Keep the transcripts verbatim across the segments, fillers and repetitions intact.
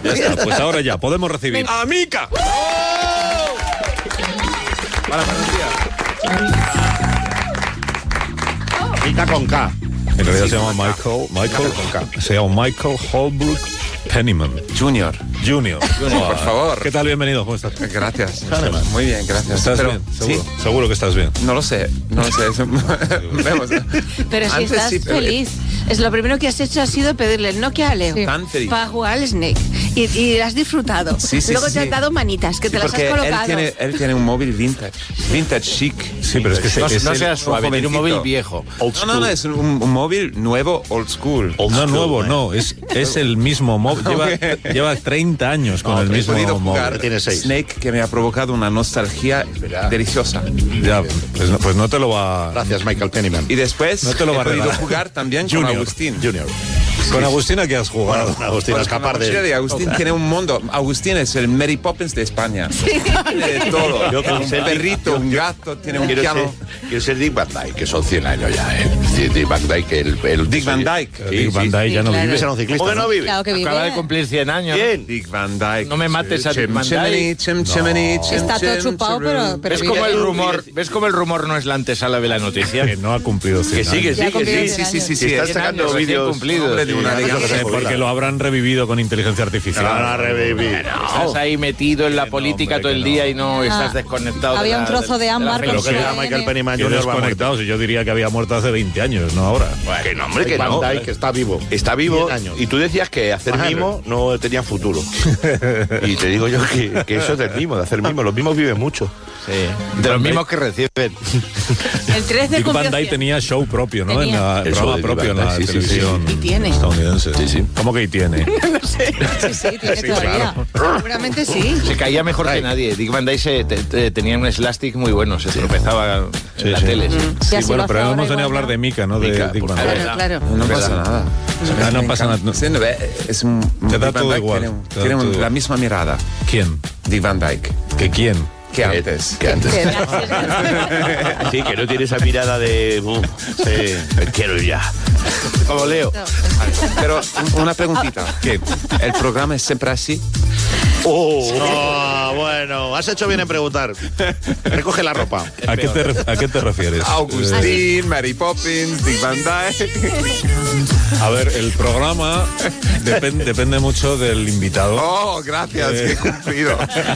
Ya está, pues ahora ya, podemos recibir a Mika. ¡Oh! Para, buenos días. Mika con K. En realidad se llama Michael, Michael, se llama Michael Holbrook Penniman. Junior. Junior. Junior, por favor. ¿Qué tal? Bienvenido. ¿Cómo estás? Gracias. Muy bien, gracias. ¿Estás Pero, bien? ¿Seguro? ¿sí? Seguro que estás bien. No lo sé, no lo sé. Vemos. Pero si Antes estás sí, pero- feliz. Es lo primero que has hecho ha sido pedirle el Nokia a Leo. Sí. Tan feliz. Para jugar al Snake. Y, y has disfrutado. Sí, sí, Luego sí, te sí. han dado manitas, que Sí, te las has porque él colocado. tiene, él tiene un móvil vintage. Vintage chic. Sí, pero es que No, es no el- seas suave, tiene un móvil viejo. Old No, no, no, es un, un móvil nuevo, old school. no school, nuevo, eh. no, es, es el mismo móvil. Lleva, Ok. lleva treinta años con No, el he mismo podido móvil. jugar Tiene seis. Snake, que me ha provocado una nostalgia deliciosa. Ya, pues no, pues no te lo va. Gracias, Michael Penniman. Y después No te lo va he a podido regalar. jugar también Junior. con Agustín. Junior. Con Agustina, ¿qué has jugado? Bueno, Agustín, Con escapar la mochila de... de Agustín tiene un mundo. Agustín es el Mary Poppins de España. Tiene de todo. Yo con un ser- perrito, un gato, tiene un Quiero piano. ser, quiero ser Dick Van Dyke, que son cien años ya, ¿eh? Sí, Dick Van Dyke, el... el Dick Van Dyke. Sí, Dick Van sí. Dyke ya no claro. vive. Ese era un ciclista, ¿Cómo que no vive? Claro que vive. Acaba de cumplir cien años. ¿Quién? Dick Van Dyke. No me mates a Dick Chim, Van chimney, Dyke. chim, chimney, chim, Está todo chim, chupado, chim, pero- chim. pero ¿Ves vive. cómo el rumor, ves cómo el rumor no es la antesala de la noticia? Que no ha cumplido cien Que sí, que años. sí, Ya que cumplió sí. cien Sí, sí, sí, Si sí. estás cien sacando años recién vídeos... cumplidos. Hombre de una Sí, elegancia. no sé, Porque lo habrán revivido con inteligencia artificial. Van a revivir. Estás ahí metido en la no, política hombre, todo que el no. día y no estás Ah, desconectado. había de un la- trozo de la ámbar Pero Pero que que no, era Michael Penniman Que Junior va muerto. desconectados. Y yo diría que había muerto hace veinte años, no ahora. Que no, hombre, que Dick Van no. Dyke está vivo. Está vivo cien años. y tú decías que hacer Ajá, mimo no tenía futuro. Y te digo yo que, que eso es del mimo, de hacer mimo. Los mimos viven mucho. De los mismos que reciben. El trece Dick cumplió Van Dyke cien. tenía show propio, ¿no? En Tenía. la, el El show programa de Dick propio en Van la Dyke, sí, sí, sí. televisión Y tiene. estadounidense. Sí, sí. ¿Cómo que y tiene? No sé. Sí, sí, tiene Sí, todavía. Seguramente sí. Se caía mejor que nadie. Dick Van Dyke se- te- te- tenía un slastic muy bueno, se tropezaba en la sí. tele. sí. Y Sí, así bueno, lo pero hace hemos ahora venido a igual, hablar ¿no? de Mika, no de Mika, Dick por Van favor. Dyke. Claro, claro. No pasa nada. Ah, no pasa nada. Sí, no, eh, es un, Te da Dick Van todo Dyke igual, Tiene, un- te da tiene un- todo la igual. misma mirada. ¿Quién? Dick Van Dyke. ¿Que quién? Que antes. Que antes. Sí, que no tiene esa mirada de... "Uf, sí, me quiero ir ya". Como Leo. Pero un- una preguntita. ¿Qué? ¿El programa es siempre así? Oh, bueno, has hecho bien en preguntar. Recoge la ropa. ¿A qué te, ref- a qué te refieres? Agustín, Mary Poppins, Dick Van Dyke. A ver, el programa depen- depende mucho del invitado Oh, gracias, Eh. qué cumplido.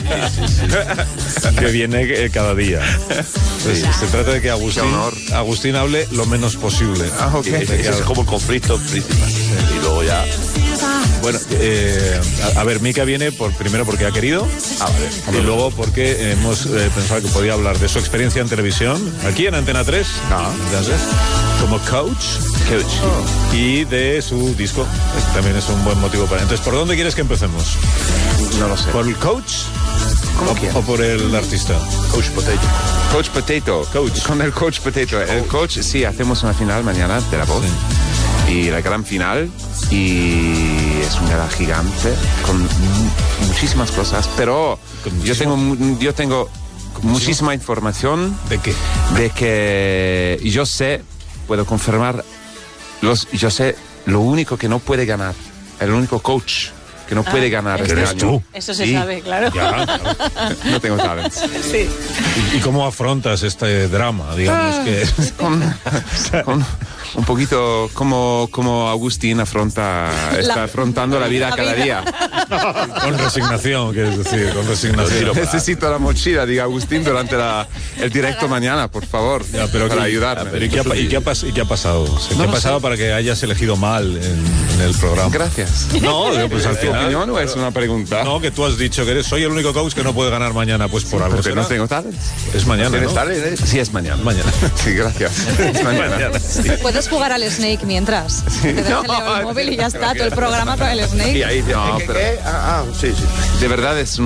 que viene eh, cada día. Entonces, se trata de que Agustín, Qué honor. Agustín hable lo menos posible. Ah, ok. Ese es como el conflicto principal. Y luego ya... Bueno, eh, a, a ver, Mika viene por primero porque ha querido y luego porque hemos eh, pensado que podía hablar de su experiencia en televisión, aquí en Antena tres, entonces, como coach, y de su disco. También es un buen motivo para... Entonces, ¿por dónde quieres que empecemos? No lo sé. ¿Por el coach ¿Cómo o, quieres? o por el artista? Coach Potato. Coach Potato. Coach. Con el Coach Potato. El coach, sí, hacemos una final mañana de La Voz. Y la gran final. Y es una gala gigante con mu- muchísimas cosas. Pero Con yo muchísimo- tengo, mu- yo tengo muchísima información ¿De qué? de que yo sé, puedo confirmar, los, yo sé lo único que no puede ganar. El único coach que no puede ganar este eres año. tú. Eso se Sí. sabe, claro. Ya, claro. No tengo talent. Sí. ¿Y, y cómo afrontas este drama? Digamos que... con, con un poquito como, como Agustín afronta, está La- afrontando la vida la cada vida. día. Con resignación, quieres decir, con resignación. Necesito la mochila, diga Agustín, durante la, el directo mañana, por favor, Ya, pero para ¿qué- ayudarme. pero ¿y, qué ha, pa- y qué ha pas- y qué ha pasado? O sea, ¿Qué No ha lo pasado sé. para que hayas elegido mal en, en el programa? Gracias. No, pues al ¿Es tu final... opinión o es una pregunta? No, que tú has dicho que eres, soy el único coach que no puede ganar mañana, pues por algo Porque será. no tengo talent. Es mañana, ¿Tienes ¿no? talent? eh? Sí, es mañana. Mañana. Sí, gracias. Es mañana. Puedes jugar al Snake mientras. Te das No, el Leo el móvil y ya está, todo el programa con el Snake. Y ahí dice, No, ¿qué, pero- qué? Ah, ah, sí, sí. De verdad es un